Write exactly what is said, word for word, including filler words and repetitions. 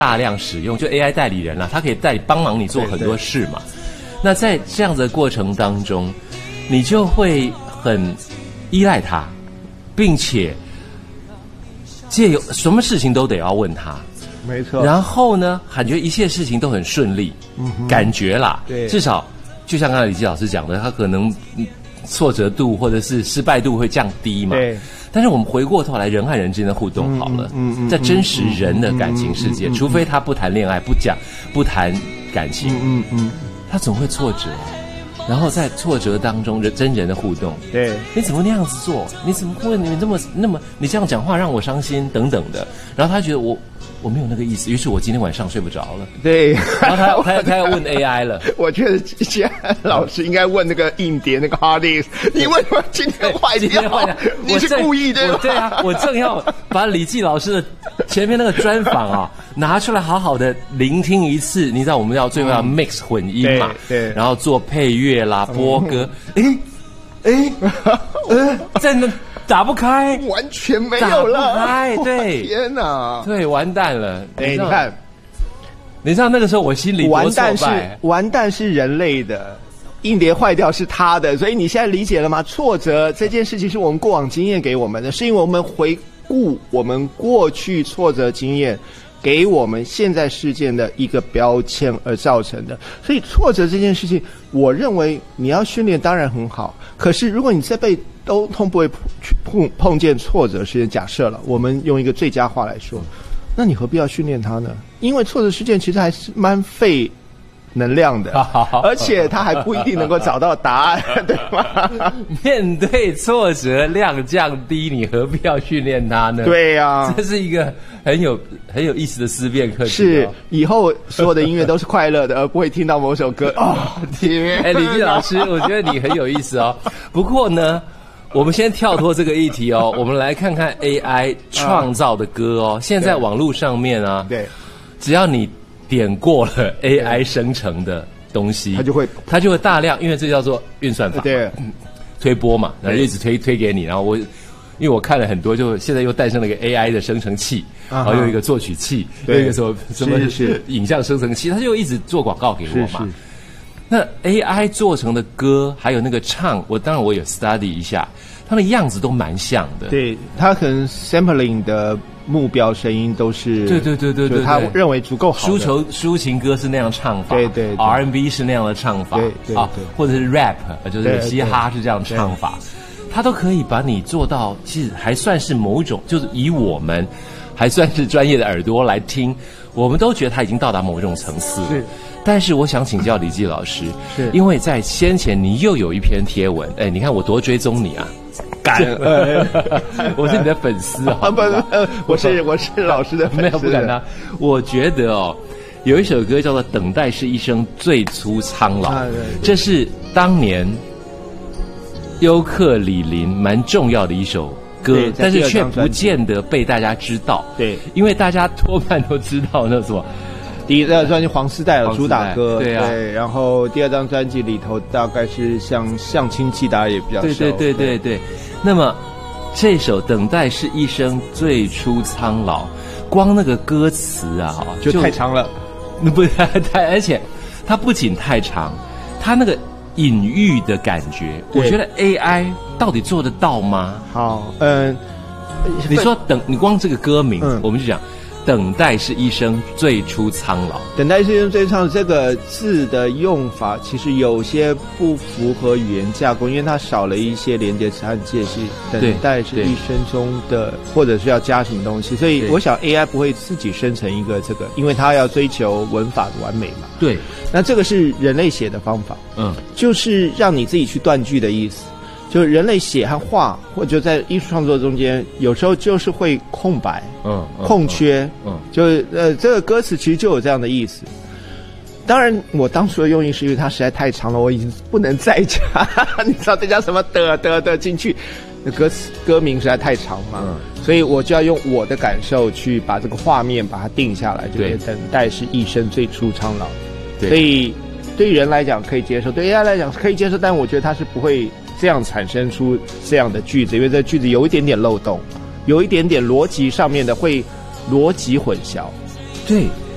大量使用，就 A I 代理人啦，他可以代理帮忙你做很多事嘛。那在这样的过程当中，你就会很依赖他，并且借由什么事情都得要问他。 没错。 然后呢，感觉一切事情都很顺利，嗯、感觉啦， 对， 至少就像刚才李基老师讲的，他可能挫折度或者是失败度会降低嘛。 对。 但是我们回过头来，人和人之间的互动好了，嗯嗯，在真实人的感情世界，除非他不谈恋爱、不讲、不谈感情，嗯嗯，他总会挫折。然后在挫折当中，人真人的互动， 对， 你怎么那样子做？你怎么会你那么那么你这样讲话让我伤心等等的。然后他觉得我我没有那个意思，于是我今天晚上睡不着了。 对， 然后他他他要问 A I 了。 我觉得现在老师应该问那个硬碟那个 hard disk， 你为什么今天坏掉？你是故意的？ 对啊，我正要把李季老师的前面那个专访啊拿出来好好的聆听一次。你知道我们要最后要 mix 混音嘛？ 对，对， 然后做配乐啦、播歌。哎哎呃，在那。打不开， 完全没有了。 打不开，对， 天哪， 对，完蛋了。 哎，你看， 你知道那个时候我心里多挫败。 完蛋是完蛋是人类的，硬碟坏掉是他的，所以你现在理解了吗？挫折这件事情是我们过往经验给我们的，是因为我们回顾我们过去挫折经验。给我们现在事件的一个标签而造成的，所以挫折这件事情，我认为你要训练当然很好，可是如果你这辈子都通不会碰碰见挫折事件，假设了，我们用一个最佳化来说，那你何必要训练它呢？因为挫折事件其实还是蛮费能量的，而且他还不一定能够找到答案，对吗？ 面对挫折量降低，你何必要训练它呢？ 对呀、啊， 这是一个很有很有意思的思辨课题、哦。 是，以后所有的音乐都是快乐的，而不会听到某首歌。哦，天！ 哎，李季老师，我觉得你很有意思哦。不过呢，我们先跳脱这个议题哦，我们来看看 A I 创造的歌哦。啊、现在网络上面啊， 对， 只要你点过了 A I 生成的东西， 它就会它就会大量，因为这叫做运算法， 对， 嗯、推播嘛，然后就一直推推给你，然后我因为我看了很多，就现在又诞生了一个 A I 的生成器，然后又一个作曲器，又一个什么什么影像生成器，它就一直做广告给我嘛。那 A I 做成的歌，还有那个唱，我当然我有 study 一下，它的样子都蛮像的。 对，它可能 sampling 的目标声音都是， 对对对对对， 他认为足够好的。 抒情抒情歌是那样唱法， 对对 ，R and B 是那样的唱法， 对对啊，或者是 rap， 就是嘻哈是这样唱法，它都可以把你做到，其实还算是某种，就是以我们还算是专业的耳朵来听，我们都觉得它已经到达某种层次了。 是。 但是我想请教李季老师， 是因为在先前你又有一篇贴文，哎，你看我多追踪你啊，感恩，我是你的粉丝啊， 不不，我是我是老师的粉丝， 没有不敢当。我觉得哦，有一首歌叫做《等待是一生最初苍老》，啊、这是当年优客李林蛮重要的一首歌，但是却不见得被大家知道。 对， 因为大家多半都知道那什么。 第一张专辑《黄丝带》有主打歌， 对啊， 对，然后第二张专辑里头大概是像像亲戚，大家也比较熟。 对对对对对。那么这首《等待是一生最初苍老》，光那个歌词啊， 就太长了， 不太，而且它不仅太长，它那个隐喻的感觉，我觉得 A I 到底做得到吗？ 好，嗯， 你说等，你光这个歌名，嗯、我们就讲。等待是一生最初苍老。 等待是一生最初苍老这个字的用法，其实有些不符合语言架构，因为它少了一些连接词和介系。等待是一生中的，或者是要加什么东西，所以我想 A I 不会自己生成一个这个，因为它要追求文法的完美嘛。 对， 那这个是人类写的方法，嗯，就是让你自己去断句的意思。就是人类写和画，或者在艺术创作中间，有时候就是会空白，嗯，嗯空缺，嗯，就是呃，这个歌词其实就有这样的意思。当然，我当初的用意是因为它实在太长了，我已经不能再加，你知道再加什么的的的进去，那歌词歌名实在太长嘛，嗯，所以我就要用我的感受去把这个画面把它定下来，就是等待是一生最初苍老。对，所以对于人来讲可以接受，对 A I 来讲可以接受，但我觉得它是不会这样产生出这样的句子，因为这句子有一点点漏洞，有一点点逻辑上面的会逻辑混淆。 对，